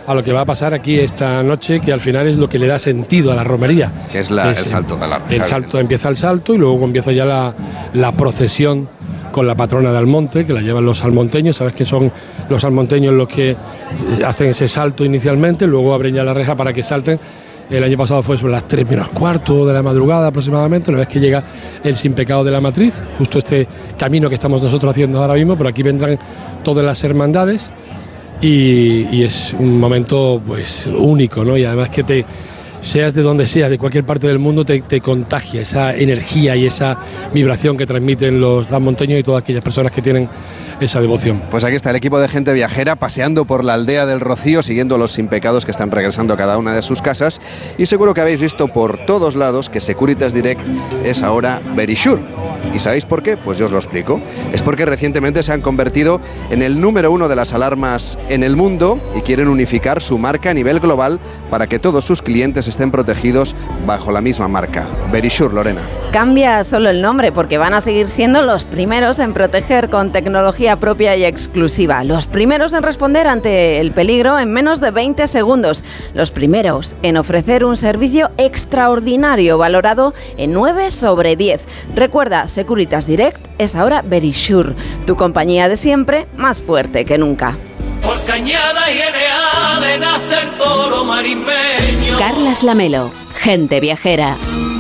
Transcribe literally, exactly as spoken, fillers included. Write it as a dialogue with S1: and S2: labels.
S1: a lo que va a pasar aquí esta noche, que al final es lo que le da sentido a la romería.
S2: Que es, la, que es el salto de la reja.
S1: El salto, empieza el salto y luego empieza ya la, la procesión con la patrona de Almonte, que la llevan los almonteños. Sabes que son los almonteños los que hacen ese salto inicialmente, luego abren ya la reja para que salten. El año pasado fue sobre las tres menos cuarto de la madrugada aproximadamente, una vez que llega el Sin Pecado de la Matriz, justo este camino que estamos nosotros haciendo ahora mismo. Por aquí vendrán todas las hermandades y, y es un momento pues único, ¿no? Y además que te... seas de donde seas, de cualquier parte del mundo, te, te contagia esa energía y esa vibración que transmiten los montañeros y todas aquellas personas que tienen esa devoción.
S2: Pues aquí está el equipo de Gente Viajera paseando por la aldea del Rocío, siguiendo los Sin Pecados que están regresando a cada una de sus casas, y seguro que habéis visto por todos lados que Securitas Direct es ahora Verisure. ¿Y sabéis por qué? Pues yo os lo explico. Es porque recientemente se han convertido en el número uno de las alarmas en el mundo y quieren unificar su marca a nivel global para que todos sus clientes estén protegidos bajo la misma marca. Verisure, Lorena.
S3: Cambia solo el nombre porque van a seguir siendo los primeros en proteger con tecnología propia y exclusiva. Los primeros en responder ante el peligro en menos de veinte segundos. Los primeros en ofrecer un servicio extraordinario valorado en nueve sobre diez. Recuerda, Securitas Direct es ahora Verisure, tu compañía de siempre, más fuerte que nunca.
S4: Por Cañada y Eneale nace el toro marismeño.
S5: Carlas Lamelo, Gente Viajera.